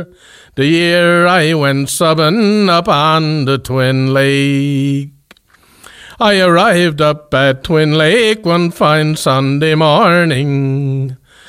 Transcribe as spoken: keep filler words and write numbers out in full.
the year I went subbing up on the Twin Lake. I arrived up at Twin Lake one fine Sunday morning.